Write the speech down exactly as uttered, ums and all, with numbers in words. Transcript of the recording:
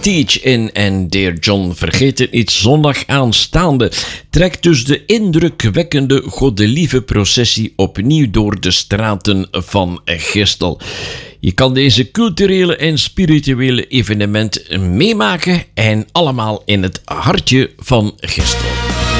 Teach in en Dear John, vergeet het niet, zondag aanstaande trekt dus de indrukwekkende Godelieve processie opnieuw door de straten van Gistel. Je kan deze culturele en spirituele evenement meemaken en allemaal in het hartje van Gistel.